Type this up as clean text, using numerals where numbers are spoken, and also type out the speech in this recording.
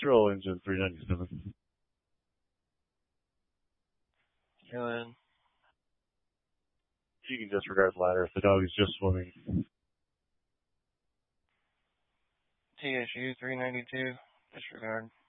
Patrol engine 397. Go ahead. You can disregard the ladder if the dog is just swimming. TSU 392, disregard.